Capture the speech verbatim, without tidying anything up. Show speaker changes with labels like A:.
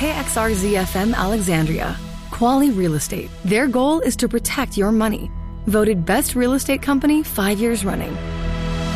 A: K X R Z F M Alexandria. Quality Real Estate. Their goal is to protect your money. Voted Best Real Estate Company five years running.